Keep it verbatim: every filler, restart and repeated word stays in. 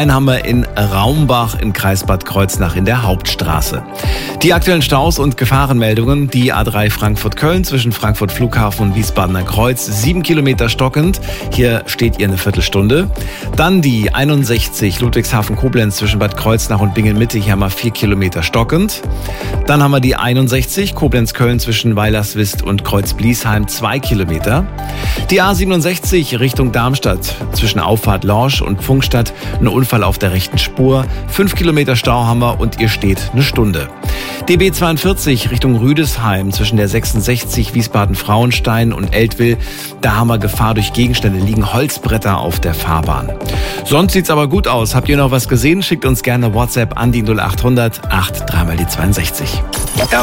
Einen haben wir in Raumbach im Kreis Bad Kreuznach in der Hauptstraße. Die aktuellen Staus und Gefahrenmeldungen: die A drei Frankfurt-Köln zwischen Frankfurt Flughafen und Wiesbadener Kreuz, sieben Kilometer stockend. Hier steht ihr eine Viertelstunde. Dann die einundsechzig Ludwigshafen-Koblenz zwischen Bad Kreuznach und Bingen-Mitte, hier haben wir vier Kilometer stockend. Dann haben wir die einundsechzig Koblenz-Köln zwischen Weilerswist und Kreuz-Bliesheim, zwei Kilometer. Die A siebenundsechzig Richtung Darmstadt zwischen Auffahrt Lorsch und Pfungstadt, ein Unfall auf der rechten Spur. Fünf Kilometer Stau haben wir und ihr steht eine Stunde. D B zweiundvierzig Richtung Rüdesheim zwischen der sechsundsechzig Wiesbaden-Frauenstein und Eltville. Da haben wir Gefahr durch Gegenstände, liegen Holzbretter auf der Fahrbahn. Sonst sieht's aber gut aus. Habt ihr noch was gesehen? Schickt uns gerne WhatsApp an die null acht hundert acht drei mal die zweiundsechzig.